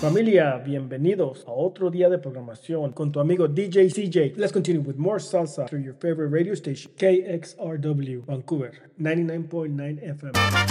Familia, bienvenidos a otro día de programación con tu amigo DJ CJ. Let's continue with more salsa through your favorite radio station, KXRW, Vancouver, 99.9 FM.